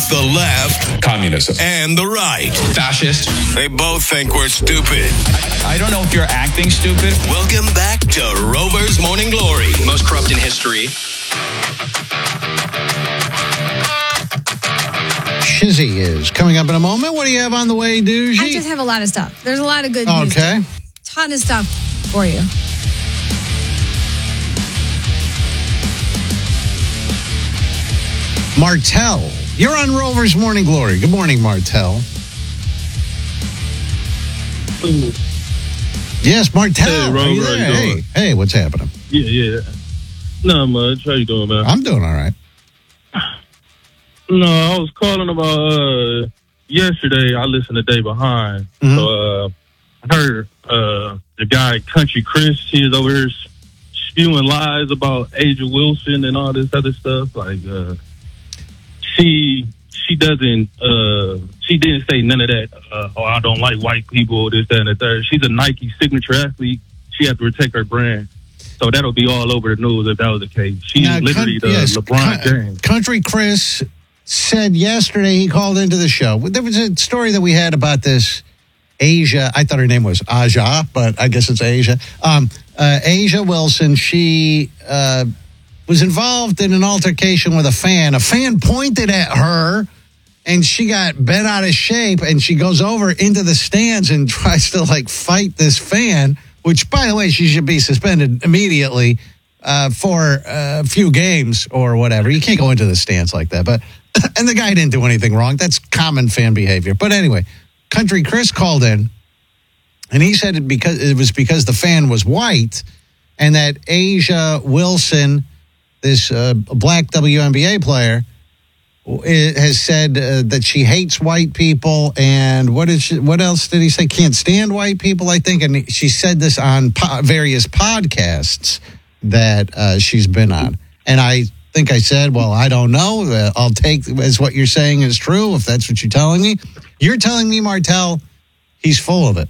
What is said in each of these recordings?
both the left, communism, and the right, fascist. They both think we're stupid. I don't know if you're acting stupid. Welcome back to Rover's Morning Glory. Most corrupt in history. Shizzy is coming up in a moment. What do you have on the way, Doogie? I just have a lot of stuff. There's a lot of good news. Okay. Ton of stuff for you. Martell, you're on Rover's Morning Glory. Good morning, Martell. Yes, Martell. Hey, Rover, are you there? how you doing? Hey, what's happening? Yeah. Not much. How you doing, man? I'm doing all right. No, I was calling about yesterday. I listened to Day Behind. Mm-hmm. So I heard the guy, Country Chris, he was over here spewing lies about Asia Wilson and all this other stuff. Like, she doesn't, she didn't say none of that. I don't like white people, this, that, and the third. She's a Nike signature athlete. She has to protect her brand. So that'll be all over the news if that was the case. She's literally LeBron James. Country Chris said yesterday, he called into the show. There was a story that we had about this Asia. I thought her name was Aja, but I guess it's Asia. Asia Wilson, she was involved in an altercation with a fan. A fan pointed at her, and she got bent out of shape, and she goes over into the stands and tries to, fight this fan, which, by the way, she should be suspended immediately for a few games or whatever. You can't go into the stands like that. And the guy didn't do anything wrong. That's common fan behavior. But anyway, Country Chris called in, and he said it was because the fan was white, and that Asia Wilson, this black WNBA player, has said that she hates white people, and what else did he say? Can't stand white people, I think. And she said this on various podcasts that she's been on. And I think I said, well, I don't know. I'll take as what you're saying is true, if that's what you're telling me. You're telling me, Martell, he's full of it.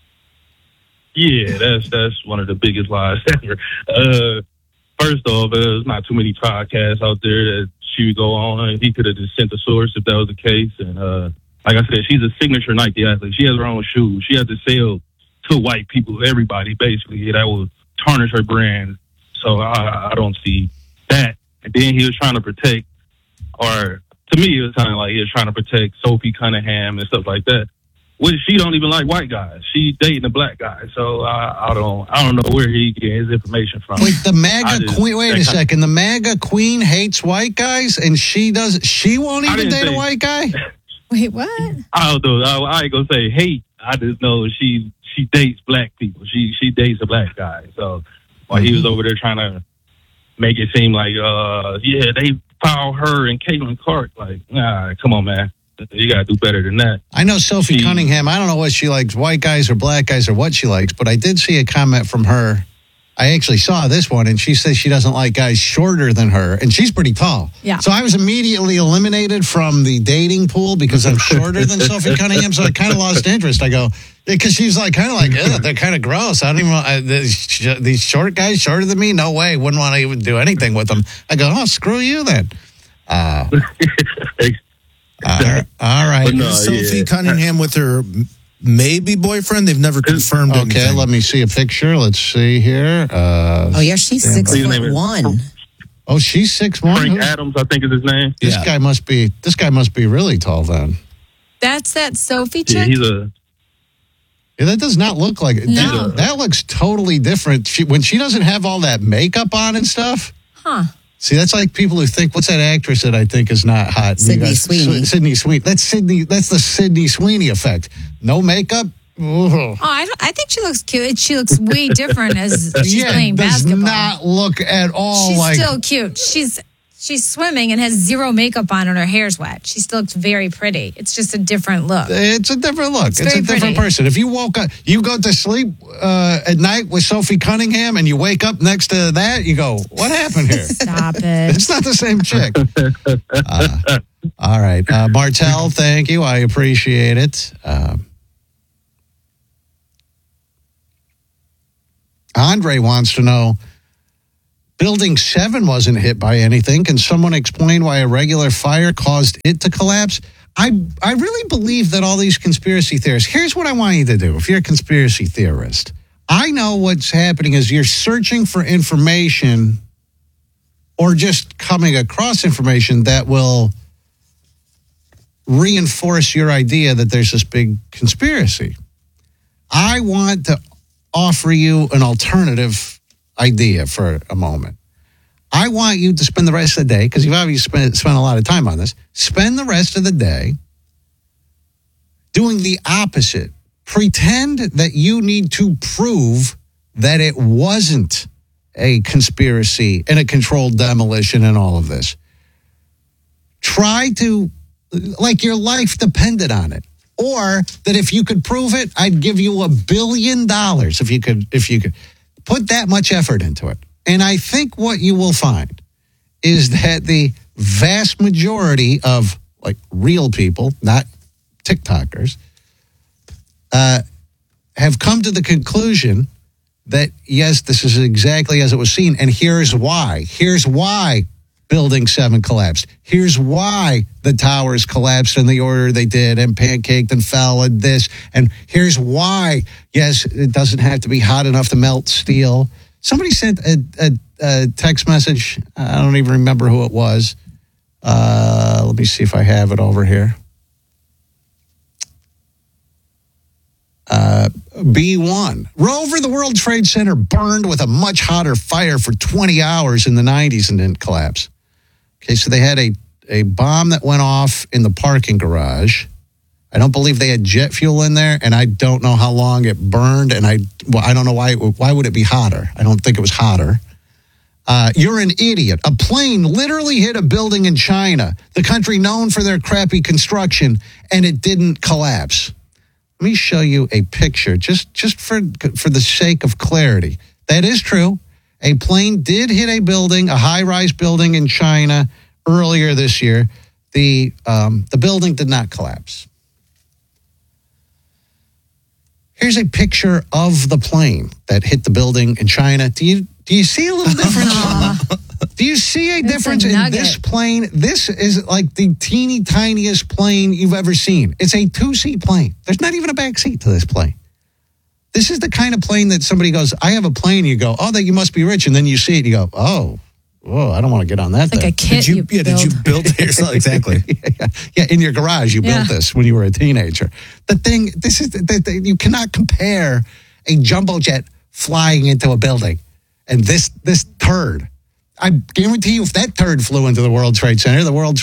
Yeah, that's one of the biggest lies ever. First off, there's not too many podcasts out there that she would go on. He could have just sent the source if that was the case. And like I said, she's a signature Nike athlete. She has her own shoes. She has to sell to white people, everybody, basically. That will tarnish her brand. So I don't see that. And then he was trying to protect, or to me, it was kind of like he was trying to protect Sophie Cunningham and stuff like that. Which she don't even like white guys. She dating a black guy. So I don't know where he gets his information from. Wait, the MAGA queen. Wait a second. The MAGA queen hates white guys, and she won't even date a white guy. Wait, what? I don't know. I ain't gonna say hate. I just know she dates black people. She dates a black guy. So while he was over there trying to make it seem like they fouled her and Caitlin Clark. Like, nah, come on, man. You got to do better than that. I know Sophie Cunningham. I don't know what she likes, white guys or black guys or what she likes, but I did see a comment from her. I actually saw this one, and she says she doesn't like guys shorter than her, and she's pretty tall. Yeah. So I was immediately eliminated from the dating pool because I'm shorter than Sophie Cunningham, so I kind of lost interest. I go, because she's kind of they're kind of gross. I don't even want these short guys shorter than me. No way. Wouldn't want to even do anything with them. I go, oh, screw you then. All right. No, Sophie Cunningham with her maybe boyfriend. They've never confirmed anything. Okay, let me see a picture. Let's see here. She's 6'1". Oh, she's 6'1". Frank Adams, I think is his name. This guy must be really tall then. That's that Sophie chick? Yeah, that does not look like it. No. That looks totally different. When she doesn't have all that makeup on and stuff. Huh. See, that's like people who think, what's that actress that I think is not hot? Sydney Sweeney. Sydney Sweeney. That's the Sydney Sweeney effect. No makeup. Oh, I think she looks cute. She looks way different as she's playing basketball. Does not look at all She's still cute. She's swimming and has zero makeup on and her hair's wet. She still looks very pretty. It's just a different look. It's a different look. It's a different pretty. person. If you woke up, you go to sleep at night with Sophie Cunningham and you wake up next to that, you go, what happened here? Stop it. It's not the same chick. All right. Martell, thank you. I appreciate it. Andre wants to know, Building 7 wasn't hit by anything. Can someone explain why a regular fire caused it to collapse? I really believe that all these conspiracy theorists, here's what I want you to do. If you're a conspiracy theorist, I know what's happening is you're searching for information or just coming across information that will reinforce your idea that there's this big conspiracy. I want to offer you an alternative idea for a moment. I want you to spend the rest of the day, because you've obviously spent a lot of time on this, spend the rest of the day doing the opposite. Pretend that you need to prove that it wasn't a conspiracy and a controlled demolition and all of this. Try to, like your life depended on it. Or that if you could prove it, I'd give you $1 billion if you could put that much effort into it. And I think what you will find is that the vast majority of like real people, not TikTokers, have come to the conclusion that, yes, this is exactly as it was seen. And here's why. Here's why Building 7 collapsed. Here's why the towers collapsed in the order they did and pancaked and fell and this. And here's why, yes, it doesn't have to be hot enough to melt steel. Somebody sent a text message. I don't even remember who it was. Let me see if I have it over here. B1. Rover, the World Trade Center burned with a much hotter fire for 20 hours in the 90s and didn't collapse. Okay, so they had a bomb that went off in the parking garage. I don't believe they had jet fuel in there, and I don't know how long it burned, and I don't know why would it be hotter? I don't think it was hotter. You're an idiot. A plane literally hit a building in China, the country known for their crappy construction, and it didn't collapse. Let me show you a picture, just for the sake of clarity. That is true. A plane did hit a building, a high-rise building in China earlier this year. The building did not collapse. Here's a picture of the plane that hit the building in China. Do you see a little difference? Do you see a difference in this plane? This is like the teeny tiniest plane you've ever seen. It's a 2-seat plane. There's not even a back seat to this plane. This is the kind of plane that somebody goes, I have a plane. You go, oh, that you must be rich. And then you see it, you go, oh, I don't want to get on that it's thing. Like a kit Did you build it yourself? Exactly. Yeah, in your garage, you built this when you were a teenager. You cannot compare a jumbo jet flying into a building and this turd. I guarantee you, if that turd flew into the World Trade Center,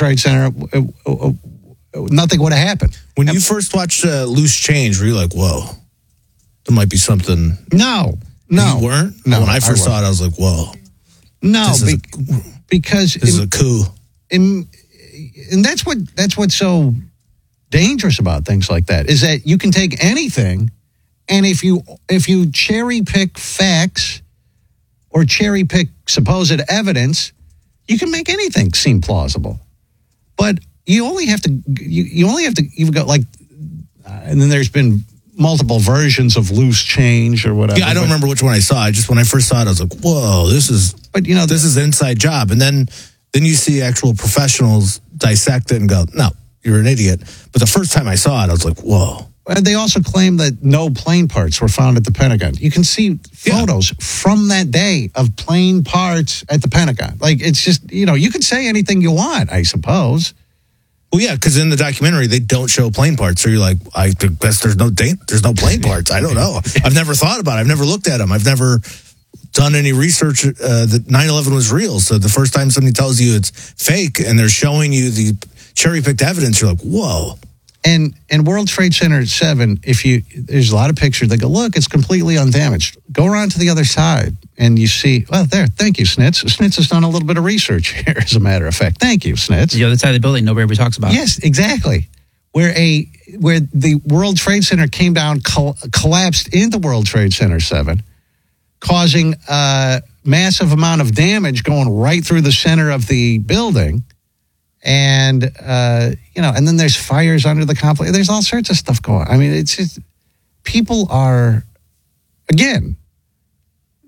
nothing would have happened. When you first watched Loose Change, were you like, whoa, there might be something? No. You weren't? No. When I first saw it, I was like, whoa. No, because this is a coup. And that's what's so dangerous about things like that, is that you can take anything, and if you cherry pick facts or cherry pick supposed evidence, you can make anything seem plausible. But you only have to you've got like, and then there's been multiple versions of Loose Change or whatever. Yeah, I don't remember which one I saw. When I first saw it, I was like, whoa, this is an inside job. And then you see actual professionals dissect it and go, no, you're an idiot. But the first time I saw it, I was like, whoa. And they also claim that no plane parts were found at the Pentagon. You can see photos from that day of plane parts at the Pentagon. Like, it's just, you can say anything you want, I suppose. Well, yeah, because in the documentary, they don't show plane parts. So you're like, I guess there's no plane parts. I don't know. I've never thought about it. I've never looked at them. I've never done any research that 9/11 was real. So the first time somebody tells you it's fake and they're showing you the cherry-picked evidence, you're like, whoa. And World Trade Center 7, there's a lot of pictures. They go, look, it's completely undamaged. Go around to the other side, and you see, thank you, Snitz. Snitz has done a little bit of research here, as a matter of fact. Thank you, Snitz. The other side of the building, nobody ever talks about. Yes, exactly. Where the World Trade Center came down, collapsed into World Trade Center 7, causing a massive amount of damage going right through the center of the building. And, and then there's fires under the complex. There's all sorts of stuff going on. I mean, it's just, people are, again,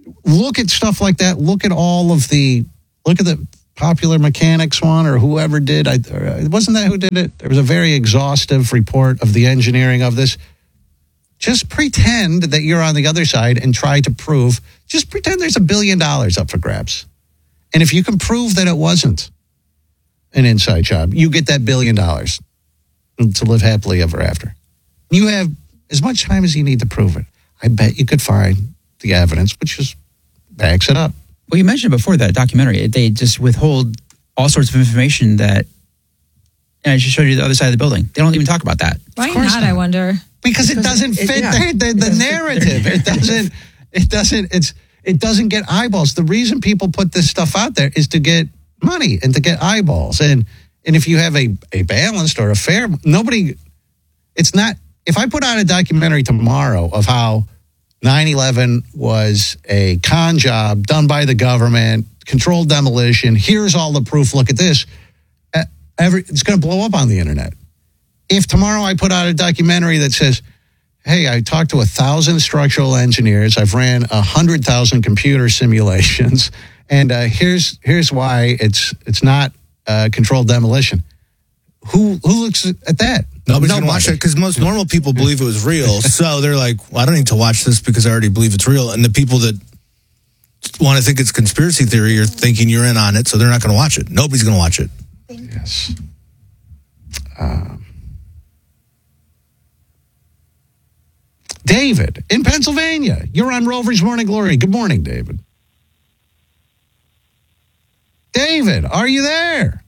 look at stuff like that. Look at the Popular Mechanics one or whoever did. Wasn't that who did it? There was a very exhaustive report of the engineering of this. Just pretend that you're on the other side and try to prove. Just pretend there's $1 billion up for grabs. And if you can prove that it wasn't an inside job, you get that $1 billion to live happily ever after. You have as much time as you need to prove it. I bet you could find the evidence, which just backs it up. Well, you mentioned before that documentary, they just withhold all sorts of information that, and I just showed you the other side of the building. They don't even talk about that. Why not, I wonder? Because it doesn't fit the narrative. It doesn't get eyeballs. The reason people put this stuff out there is to get money and to get eyeballs. And if you have a balanced or a fair, it's not, if I put out a documentary tomorrow of how 9/11 was a con job done by the government, controlled demolition, here's all the proof, look at this, it's going to blow up on the internet. If tomorrow I put out a documentary that says, hey, I talked to 1,000 structural engineers, I've ran 100,000 computer simulations, and here's why it's not controlled demolition. Who looks at that? Nobody's going to watch it because most normal people believe it was real. So they're like, well, I don't need to watch this because I already believe it's real. And the people that want to think it's conspiracy theory are thinking you're in on it, so they're not going to watch it. Nobody's going to watch it. Yes. David in Pennsylvania. You're on Rover's Morning Glory. Good morning, David. David, are you there?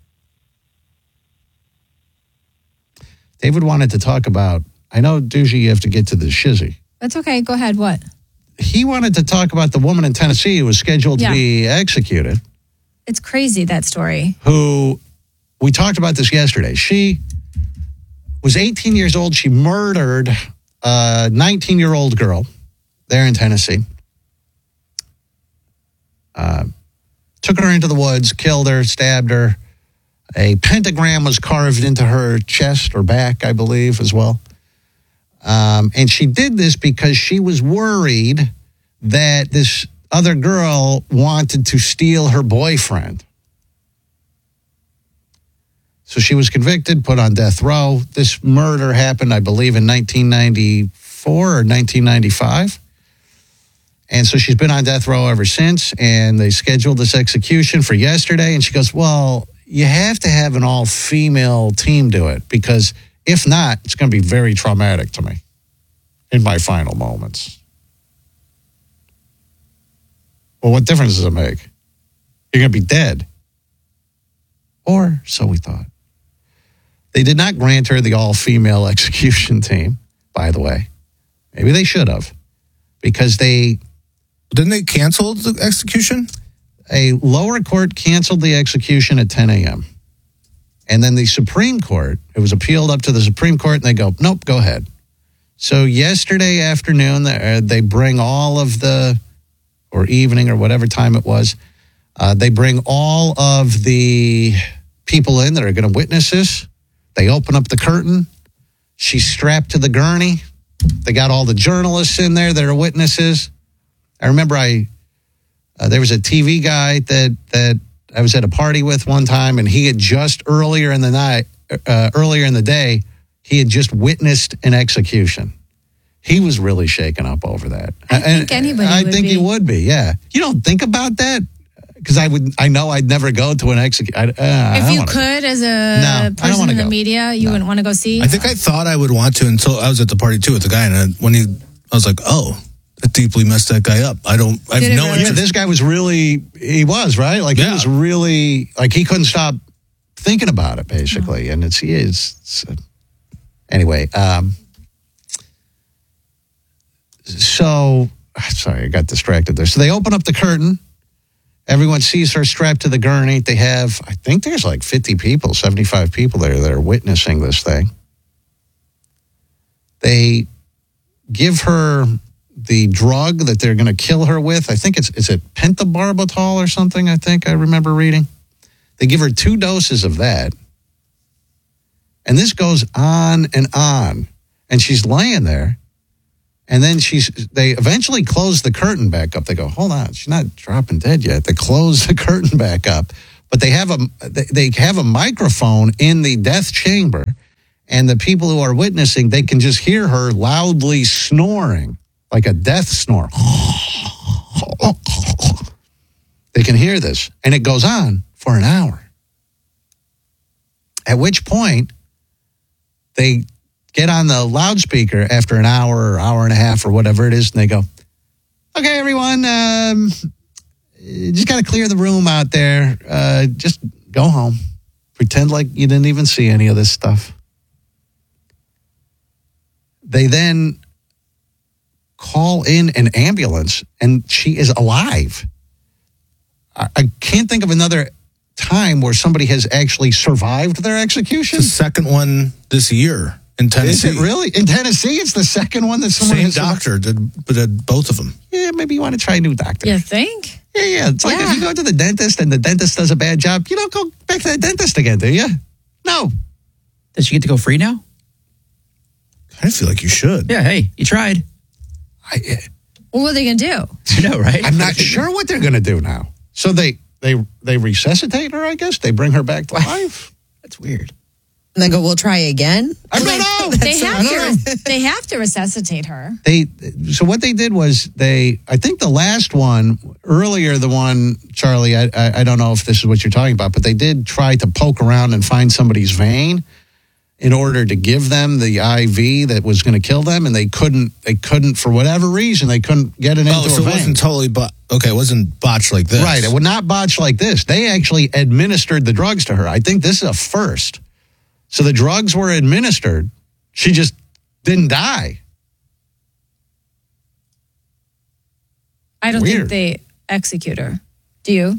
David wanted to talk about, I know, Doogie, you have to get to the shizzy. That's okay. Go ahead. What? He wanted to talk about the woman in Tennessee who was scheduled to be executed. It's crazy, that story. Who, we talked about this yesterday. She was 18 years old. She murdered a 19-year-old girl there in Tennessee. Took her into the woods, killed her, stabbed her. A pentagram was carved into her chest or back, I believe, as well. And she did this because she was worried that this other girl wanted to steal her boyfriend. So she was convicted, put on death row. This murder happened, I believe, in 1994 or 1995. And so she's been on death row ever since. And they scheduled this execution for yesterday. And she goes, well, you have to have an all-female team do it because if not, it's going to be very traumatic to me in my final moments. Well, what difference does it make? You're going to be dead. Or so we thought. They did not grant her the all-female execution team, by the way. Maybe they should have. Because didn't they cancel the execution? A lower court canceled the execution at 10 a.m. And then the Supreme Court, it was appealed up to the Supreme Court, and they go, nope, go ahead. So yesterday afternoon, they bring all of or evening or whatever time it was, they bring all of the people in that are going to witness this. They open up the curtain. She's strapped to the gurney. They got all the journalists in there that are witnesses. I remember there was a TV guy that I was at a party with one time, and he had just earlier in the day, he had just witnessed an execution. He was really shaken up over that. I think he would be. Yeah, you don't think about that because I know I'd never go to an execution. If you could, as a person in the media, you wouldn't want to go see. I think I thought I would want to until I was at the party too with the guy, and I was like, oh. It deeply messed that guy up. I have no interest. Yeah, this guy was he was, right? Like, he was really, like, he couldn't stop thinking about it, basically. And anyway. So, sorry, I got distracted there. So they open up the curtain. Everyone sees her strapped to the gurney. They have, I think there's like 50 people, 75 people there that are witnessing this thing. They give her the drug that they're going to kill her with. I think is it pentobarbital or something, I think I remember reading. They give her 2 doses of that. And this goes on. And she's laying there. And then they eventually close the curtain back up. They go, hold on, she's not dropping dead yet. They close the curtain back up, but they have a microphone in the death chamber, and the people who are witnessing, they can just hear her loudly snoring, like a death snore. They can hear this, and it goes on for an hour. At which point, they get on the loudspeaker after an hour or hour and a half or whatever it is, and they go, okay, everyone, just got to clear the room out there. Just go home. Pretend like you didn't even see any of this stuff. They then call in an ambulance, and she is alive. I can't think of another time where somebody has actually survived their execution. The second one this year in Tennessee. Is it really? In Tennessee, it's the second one that someone Same has doctor did both of them. Yeah, maybe you want to try a new doctor. You think? Yeah. It's like Yeah. if you go to the dentist and the dentist does a bad job, you don't go back to the dentist again, do you? No. Does she get to go free now? I feel like you should. Yeah, hey, you tried. Well, what are they going to do? I know, right? I'm not sure what they're going to do now. So they resuscitate her, I guess? They bring her back to life? That's weird. And they go, we'll try again. I don't know. They have to resuscitate her. So what they did was I think the last one, earlier the one, Charlie, I don't know if this is what you're talking about, but they did try to poke around and find somebody's vein in order to give them the IV that was going to kill them, and they couldn't, for whatever reason, they couldn't get it into Oh, so a it vein. wasn't totally, it wasn't botched like this. Right, it would not botch like this. They actually administered the drugs to her. I think this is a first. So the drugs were administered. She just didn't die. I don't Weird. think they execute her. Do you?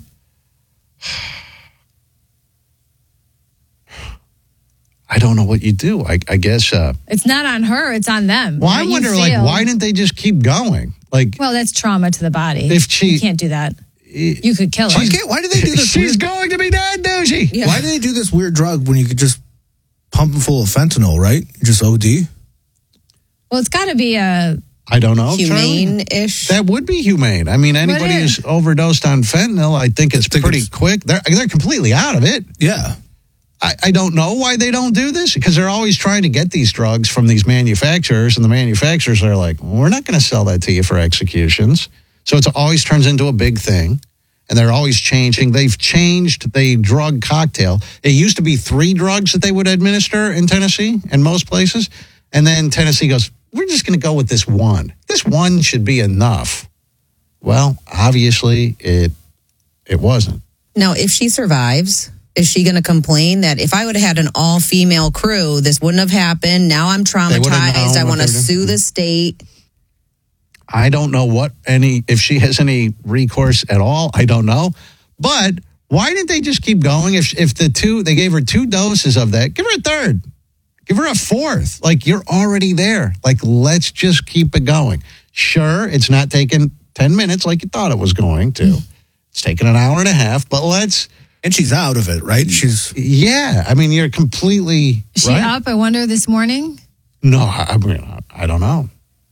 I don't know what you do. I guess. It's not on her. It's on them. Well, I You wonder, failed. why didn't they just keep going? Like, Well, that's trauma to the body. If she- you can't do that. You could kill her. Why do they do this? she's going to be dead, do she? Yeah. Why do they do this weird drug when you could just pump them full of fentanyl, right? You just OD? Well, it's got to be a. I don't know. Charlie. Humane-ish. That would be humane. I mean, anybody is? who's overdosed on fentanyl, I think it's pretty quick. They're completely out of it. Yeah. I don't know why they don't do this, because they're always trying to get these drugs from these manufacturers, and the manufacturers are like, well, we're not going to sell that to you for executions. So it always turns into a big thing, and they're always changing. They've changed the drug cocktail. It used to be 3 drugs that they would administer in Tennessee and most places, and then Tennessee goes, we're just going to go with this one. This one should be enough. Well, obviously, it wasn't. Now, if she survives, is she going to complain that if I would have had an all-female crew, this wouldn't have happened? Now I'm would've known traumatized. I what want to they're doing. sue the state. I don't know if she has any recourse at all. I don't know. But why didn't they just keep going? If they gave her 2 doses of that, give her a third. Give her a 4th. Like, you're already there. Like, let's just keep it going. Sure, it's not taking 10 minutes like you thought it was going to. It's taking an hour and a half, but And she's out of it, right? yeah. I mean, you're completely Is she right. up, I wonder, this morning? No, I mean, I don't know.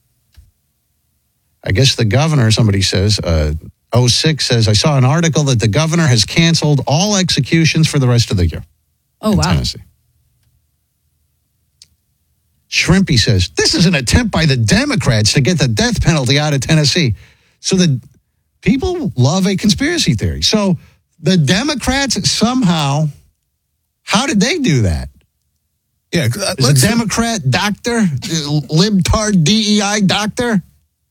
I guess the governor, somebody says, 06 says, I saw an article that the governor has canceled all executions for the rest of the year Oh, in wow. Tennessee. Shrimpy says, this is an attempt by the Democrats to get the death penalty out of Tennessee. So the people love a conspiracy theory. So the Democrats somehow, how did they do that? Yeah. Is a Democrat doctor, libtard DEI doctor?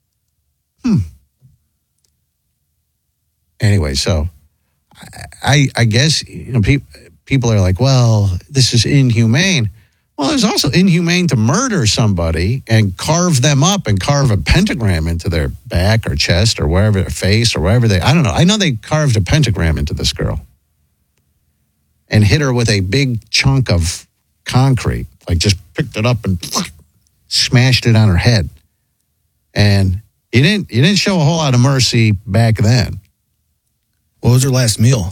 Anyway, so I guess people are like, well, this is inhumane. Well, it's also inhumane to murder somebody and carve them up and carve a pentagram into their back or chest or wherever, their face or wherever I don't know. I know they carved a pentagram into this girl and hit her with a big chunk of concrete, like just picked it up and smashed it on her head. And you didn't show a whole lot of mercy back then. What was her last meal?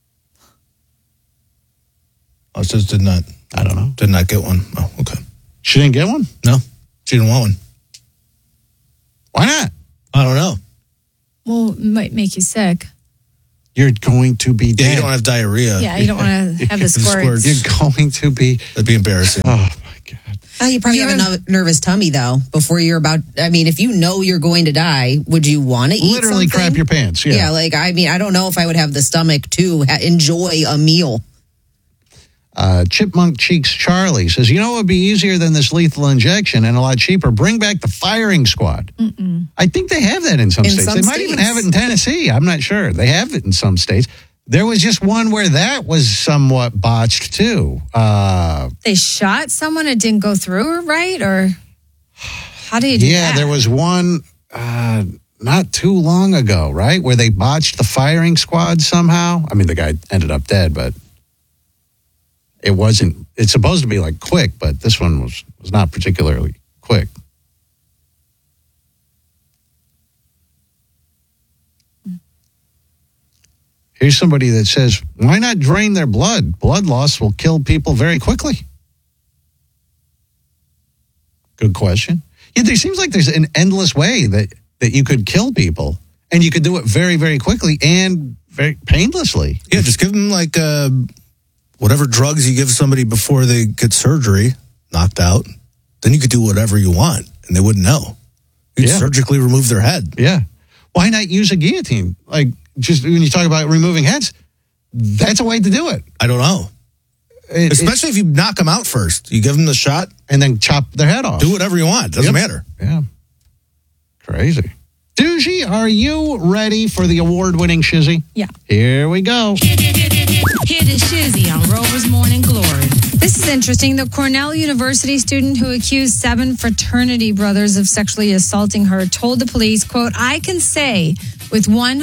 Oh, it says did not I don't know. get one. Oh, okay. She didn't get one? No, she didn't want one. Why not? I don't know. Well, it might make you sick. You're going to be Yeah, dead. you don't have diarrhea. Yeah, you don't want to have the squirts. You're going to be. That'd be embarrassing. Oh, my God. Oh, you probably have a nervous tummy, though, before you're about. I mean, if you know you're going to die, would you want to eat Literally something? crap your pants. Yeah. Yeah, like, I mean, I don't know if I would have the stomach to enjoy a meal. Chipmunk Cheeks Charlie says, you know what would be easier than this lethal injection and a lot cheaper? Bring back the firing squad. I think they have that in some states. They might even have it in Tennessee. I'm not sure. They have it in some states. There was just one where that was somewhat botched, too. They shot someone, it didn't go through, right? Or how do you do that? Yeah, there was one not too long ago, right, where they botched the firing squad somehow. I mean, the guy ended up dead, but it wasn't. It's supposed to be like quick, but this one was not particularly quick. Here's somebody that says, why not drain their blood? Blood loss will kill people very quickly. Good question. Yeah, there seems like there's an endless way that you could kill people, and you could do it very, very quickly and very painlessly. Yeah, just give them like whatever drugs you give somebody before they get surgery, knocked out. Then you could do whatever you want, and they wouldn't know. You could surgically remove their head. Yeah. Why not use a guillotine? Like, just when you talk about removing heads, that's a way to do it. I don't know. Especially if you knock them out first. You give them the shot. And then chop their head off. Do whatever you want. Doesn't matter. Yeah. Crazy. Doogie, are you ready for the award-winning Shizzy? Yeah. Here we go. Here to Shizzy on Rover's Morning Glory. This is interesting. The Cornell University student who accused 7 fraternity brothers of sexually assaulting her told the police, quote, I can say with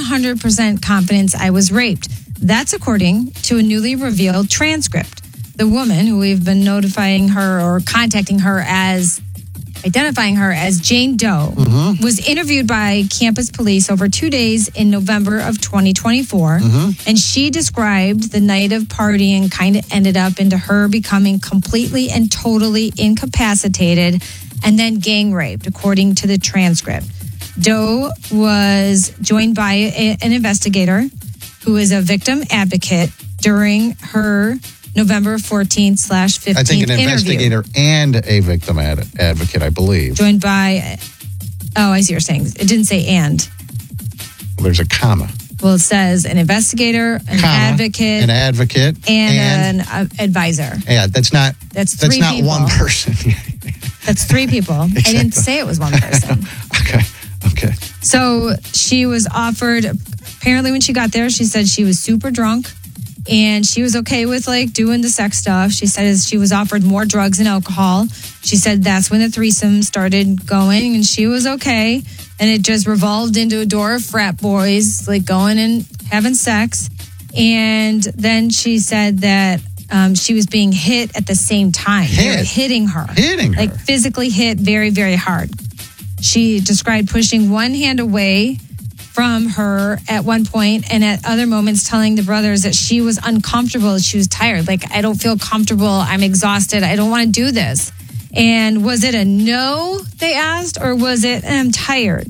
100% confidence I was raped. That's according to a newly revealed transcript. The woman who we've been notifying her or contacting her as, identifying her as Jane Doe, was interviewed by campus police over 2 days in November of 2024. And she described the night of partying kind of ended up into her becoming completely and totally incapacitated and then gang raped, according to the transcript. Doe was joined by an investigator who is a victim advocate during her November 14th/15th I think an interview. investigator and a victim advocate, I believe. Joined by, oh, I see what you're saying. It didn't say and. There's a comma. Well, it says an investigator, an advocate, an advocate, and an advisor. Yeah, that's not three not people. one person. That's 3 people. I didn't say it was one person. Okay. So she was offered, apparently when she got there, she said she was super drunk and she was okay with like doing the sex stuff. She said she was offered more drugs and alcohol. She said that's when the threesome started going and she was okay. And it just revolved into a door of frat boys, like going and having sex. And then she said that she was being hit at the same time. They were hitting her. Like physically hit very, very hard. She described pushing one hand away from her at one point and at other moments telling the brothers that she was uncomfortable. She was tired. Like, I don't feel comfortable. I'm exhausted. I don't want to do this. And was it a no, they asked, or was it, I'm tired?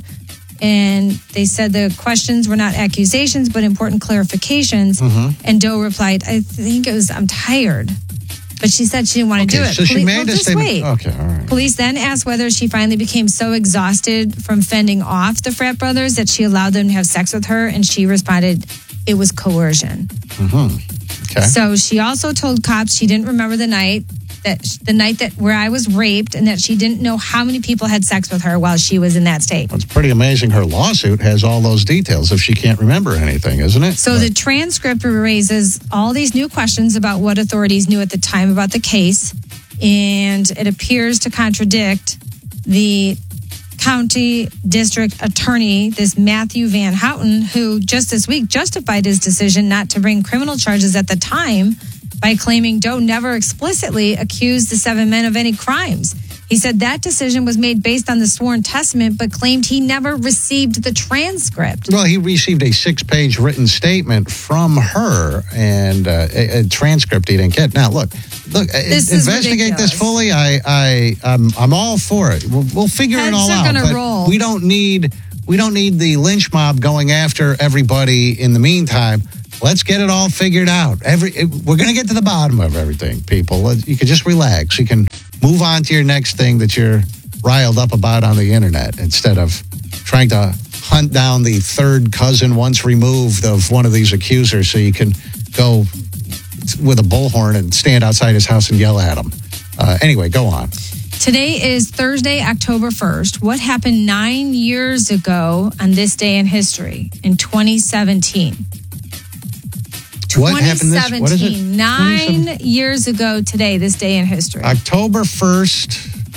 And they said the questions were not accusations, but important clarifications. And Doe replied, I think it was, I'm tired. But she said she didn't want to do it. So she made a just statement. wait. Okay, all right. Police then asked whether she finally became so exhausted from fending off the frat brothers that she allowed them to have sex with her. And she responded, it was coercion. Okay. So she also told cops she didn't remember the night that where I was raped and that she didn't know how many people had sex with her while she was in that state. It's pretty amazing her lawsuit has all those details if she can't remember anything, isn't it? So the transcript raises all these new questions about what authorities knew at the time about the case, and it appears to contradict the county district attorney, this Matthew Van Houten, who just this week justified his decision not to bring criminal charges at the time by claiming Doe never explicitly accused the 7 men of any crimes. He said that decision was made based on the sworn testament, but claimed he never received the transcript. Well, he received a 6-page written statement from her and a transcript he didn't get. Now, look, This is investigate this ridiculous. fully. I'm all for it. We'll figure it Heads all are out. gonna But roll. we don't need the lynch mob going after everybody in the meantime. Let's get it all figured out. We're going to get to the bottom of everything, people. You can just relax. You can move on to your next thing that you're riled up about on the internet instead of trying to hunt down the third cousin once removed of one of these accusers so you can go with a bullhorn and stand outside his house and yell at him. Anyway, go on. Today is Thursday, October 1st. What happened 9 years ago on this day in history in 2017? What happened this? What is it? 9 years ago today, this day in history. October 1st,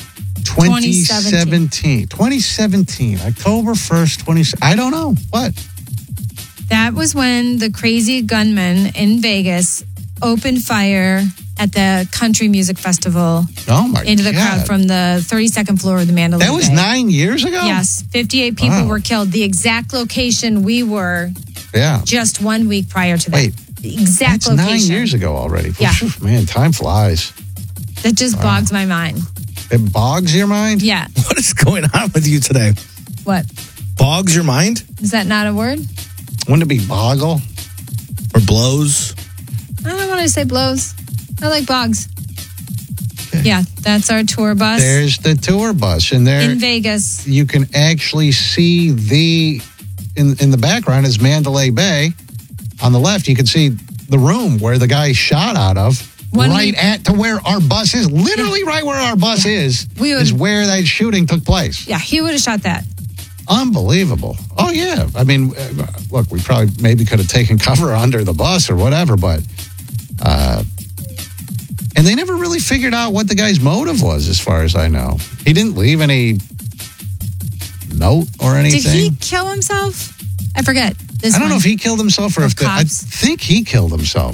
2017. 2017. October 1st, 2017. I don't know. What? That was when the crazy gunman in Vegas opened fire at the country music festival Oh, my into the God. crowd from the 32nd floor of the Mandalay That was Bay. 9 years ago? Yes, 58 people Wow. were killed. The exact location we were Yeah. just 1 week prior to that. Wait, The exact That's 9 location. years ago already. Yeah. Phew, man, time flies. That just bogs my mind. It bogs your mind? Yeah. What is going on with you today? What? Bogs your mind? Is that not a word? Wouldn't it be boggle? Or blows? I don't want to say blows. I like bogs. Yeah, that's our tour bus There's the tour bus, and there in Vegas. you can actually see in the background is Mandalay Bay. On the left, you can see the room where the guy shot out of. When right we- at to where our bus is. Literally right where our bus is We would- is where that shooting took place. Yeah, he would have shot that. Unbelievable. Oh, yeah. I mean, look, we probably maybe could have taken cover under the bus or whatever, but and they never really figured out what the guy's motive was, as far as I know. He didn't leave any note or anything. Did he kill himself? I forget. This I don't know one. if he killed himself or Or if I cops. think he killed himself.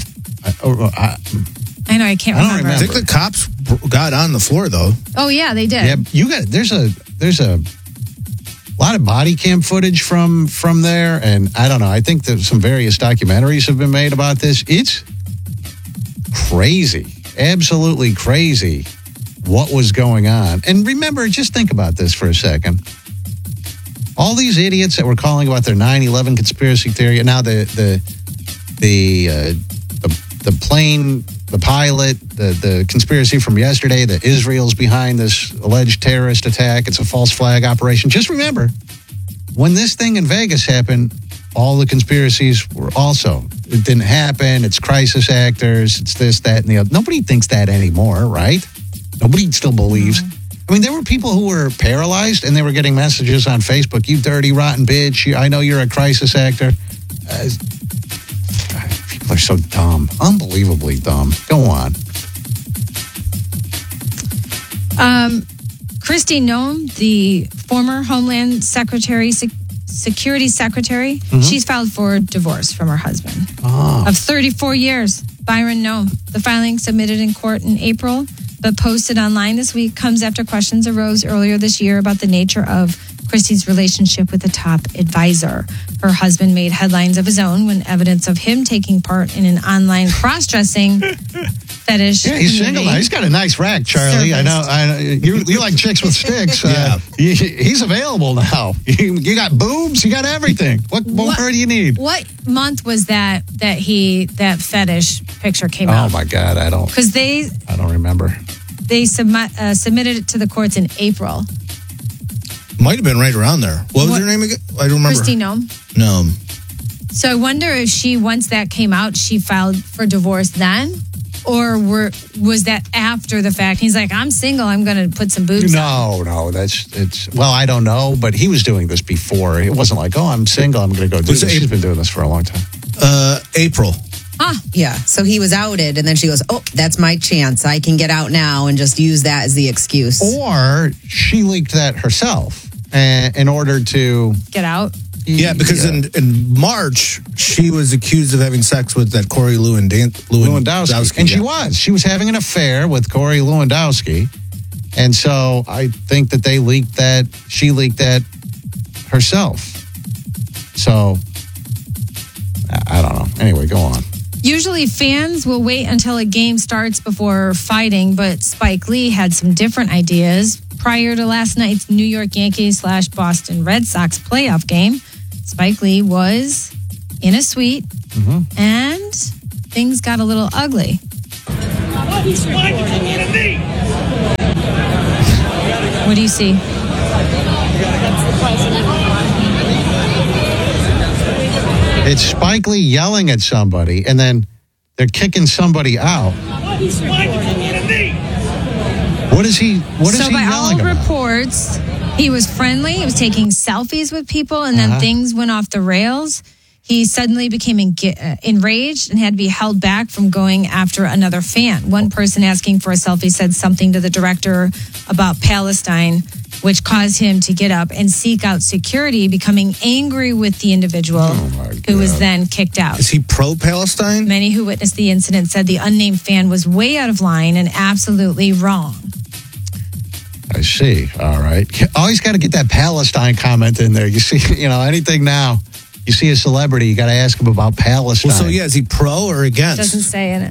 I know, I can't I don't remember. I think the cops got on the floor, though. Oh, yeah, they did. Yeah, you got there's a lot of body cam footage from there, and I don't know. I think that some various documentaries have been made about this. It's crazy, absolutely crazy, what was going on. And remember, just think about this for a second. All these idiots that were calling about their 9/11 conspiracy theory, and now the plane, the pilot, the conspiracy from yesterday, that Israel's behind this alleged terrorist attack. It's a false flag operation. Just remember, when this thing in Vegas happened, all the conspiracies were also, it didn't happen. It's crisis actors. It's this, that, and the other. Nobody thinks that anymore, right? Nobody still believes. I mean, there were people who were paralyzed and they were getting messages on Facebook, you dirty, rotten bitch. I know you're a crisis actor. People are so dumb. Unbelievably dumb. Go on. Kristi Noem, the former Homeland Secretary, Security Secretary, she's filed for divorce from her husband of 34 years. Byron Noem. The filing submitted in court in April, but posted online this week, comes after questions arose earlier this year about the nature of Kristi's relationship with a top advisor. Her husband made headlines of his own when evidence of him taking part in an online cross-dressing fetish. Yeah, he's single now. community He's got a nice rack, Charlie. I know. You like chicks with sticks. Yeah. He's available now. You got boobs. You got everything. What more do you need? What month was that fetish picture came Oh out? my God, I don't Because they remember. submitted it to the courts in April. Might have been right around there. What was What? her name again? I don't remember. Kristi Noem. No. So I wonder if once that came out, she filed for divorce then? Or was that after the fact? He's like, I'm single. I'm going to put some boobs on. No, well, I don't know, but he was doing this before. It wasn't like, oh, I'm single. I'm going to go do Was this. it He's been doing this for a long time. April. Yeah. So he was outed, and then she goes, "Oh, that's my chance. I can get out now and just use that as the excuse." Or she leaked that herself in order to Get out. Yeah, because in March, she was accused of having sex with that Corey Lewandowski. And she was having an affair with Corey Lewandowski. And so I think that she leaked that herself. So, I don't know. Anyway, go on. Usually fans will wait until a game starts before fighting, but Spike Lee had some different ideas. Prior to last night's New York Yankees / Boston Red Sox playoff game, Spike Lee was in a suite, and things got a little ugly. What do you see? It's Spike Lee yelling at somebody, and then they're kicking somebody out. What is he So by all yelling about? reports, he was friendly. He was taking selfies with people, and then things went off the rails. He suddenly became enraged and had to be held back from going after another fan. One person asking for a selfie said something to the director about Palestine, which caused him to get up and seek out security, becoming angry with the individual who was then kicked out. Is he pro-Palestine? Many who witnessed the incident said the unnamed fan was way out of line and absolutely wrong. I see. All right. Always got to get that Palestine comment in there. You see, anything now. You see a celebrity, you got to ask him about Palestine. Well, so is he pro or against? Doesn't say in it.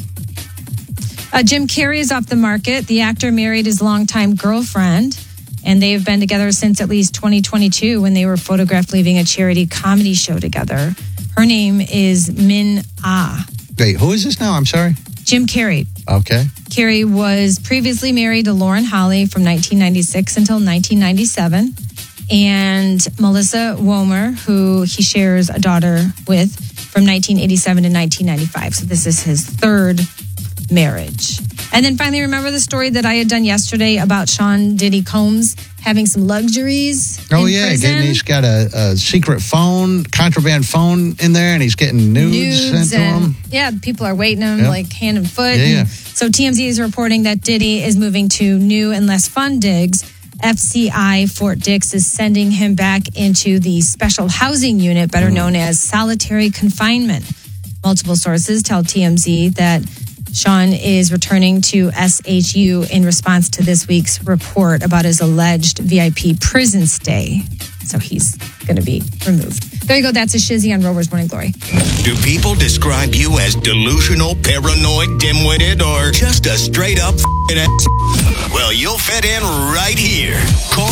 Jim Carrey is off the market. The actor married his longtime girlfriend, and they've been together since at least 2022 when they were photographed leaving a charity comedy show together. Her name is Min Ah. Wait, who is this now? I'm sorry. Jim Carrey. Okay. Carrey was previously married to Lauren Holly from 1996 until 1997. And Melissa Womer, who he shares a daughter with from 1987 to 1995. So this is his third marriage. And then finally, remember the story that I had done yesterday about Sean Diddy Combs having some luxuries in prison? He's got a secret phone, contraband phone in there, and he's getting nudes sent to him. Yeah, people are waiting him like hand and foot. Yeah. So TMZ is reporting that Diddy is moving to new and less fun digs. FCI Fort Dix is sending him back into the special housing unit, better known as solitary confinement. Multiple sources tell TMZ that Sean is returning to SHU in response to this week's report about his alleged VIP prison stay. So he's going to be removed. There you go. That's a shizzy on Rover's Morning Glory. Do people describe you as delusional, paranoid, dim-witted, or just a straight-up ass? Well, you'll fit in right here. Call